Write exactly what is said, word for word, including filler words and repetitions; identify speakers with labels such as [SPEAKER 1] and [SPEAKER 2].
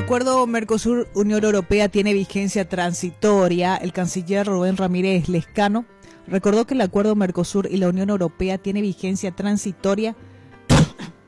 [SPEAKER 1] acuerdo Mercosur-Unión Europea tiene vigencia transitoria. El canciller Rubén Ramírez Lescano recordó que el acuerdo Mercosur y la Unión Europea tiene vigencia transitoria